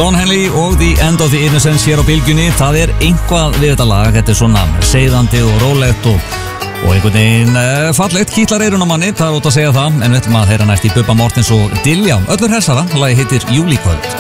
Don Henley og The End of the Innocence hér á bylgjunni. Það einhvað við þetta lag. Þetta svona seiðandi og rólegt og einhvern veginn fallegt. Kýtlar eyrun á manni, það ótt að segja það. En við ætlum að heyra næst í Bubba Morthens og Diljá. Öllur hessara, lagi heitir Júlíkvöld.